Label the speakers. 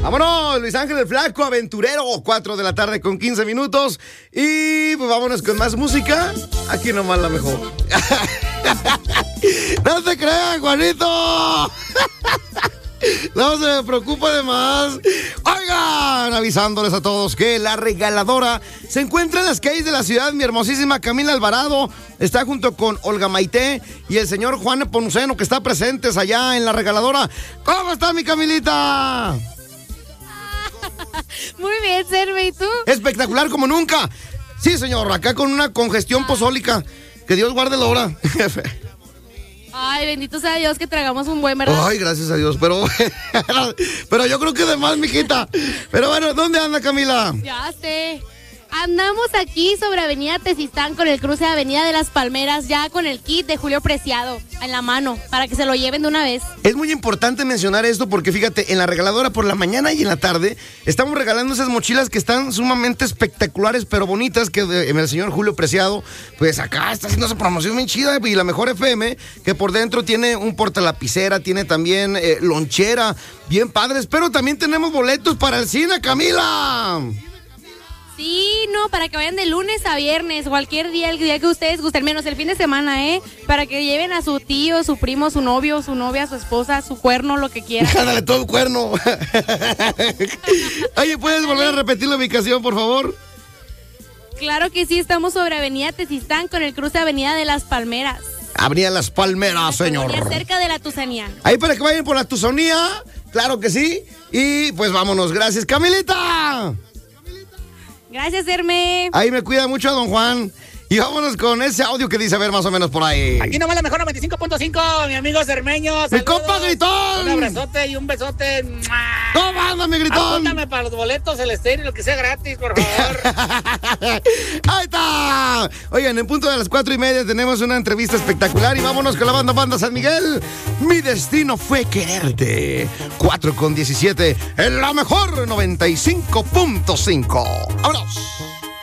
Speaker 1: Vámonos, Luis Ángel el Flaco, aventurero, 4 de la tarde con 15 minutos. Y pues vámonos con más música. Aquí nomás la mejor. No se crean, Juanito. No se preocupe de más. Oigan, avisándoles a todos que la regaladora se encuentra en las calles de la ciudad. Mi hermosísima Camila Alvarado está junto con Olga Maite y el señor Juan Nepomuceno, que está presentes allá en la regaladora. ¿Cómo está mi Camilita?
Speaker 2: Muy bien, Serve, ¿y tú?
Speaker 1: Espectacular como nunca. Sí, señor, acá con una congestión pozólica. Que Dios guarde la hora, jefe.
Speaker 2: Ay, bendito sea Dios que tragamos un buen, ¿verdad?
Speaker 1: Ay, gracias a Dios, pero yo creo que de más, mijita. Pero bueno, ¿dónde anda Camila?
Speaker 2: Ya sé. Andamos aquí sobre Avenida Tezistán con el cruce de Avenida de las Palmeras, ya con el kit de Julio Preciado en la mano, para que se lo lleven de una vez.
Speaker 1: Es muy importante mencionar esto porque fíjate, en la regaladora por la mañana y en la tarde estamos regalando esas mochilas que están sumamente espectaculares, pero bonitas, que el señor Julio Preciado, pues acá está haciendo esa promoción bien chida, y la mejor FM, que por dentro tiene un portalapicera, tiene también lonchera, bien padres, pero también tenemos boletos para el cine, Camila.
Speaker 2: Sí, no, para que vayan de lunes a viernes, cualquier día, el día que ustedes gusten, menos el fin de semana, para que lleven a su tío, su primo, su novio, su novia, su esposa, su cuerno, lo que quieran.
Speaker 1: Dale todo el cuerno. Oye, ¿puedes volver a repetir la ubicación, por favor?
Speaker 2: Claro que sí, estamos sobre Avenida Tezistán con el cruce de Avenida de las Palmeras.
Speaker 1: Avenida Las Palmeras, señor.
Speaker 2: Cerca de la Tusanía.
Speaker 1: Ahí para que vayan por la Tusanía, claro que sí. Y pues vámonos, gracias, Camilita.
Speaker 2: Gracias, Herme.
Speaker 1: Ahí me cuida mucho a don Juan. Y vámonos con ese audio que dice, a ver, más o menos por ahí.
Speaker 3: Aquí nomás la mejor 95.5, mi amigo Cermeño.
Speaker 1: ¡Mi compa Gritón!
Speaker 3: Un abrazote y un besote.
Speaker 1: ¿Cómo anda, mi Gritón?
Speaker 3: Apúntame para los boletos, el estéreo, lo que sea gratis, por favor.
Speaker 1: ¡Ahí está! Oigan, en punto de las 4:30 tenemos una entrevista espectacular y vámonos con la banda San Miguel. Mi destino fue quererte. 4:17 en la mejor 95.5. ¡Vámonos!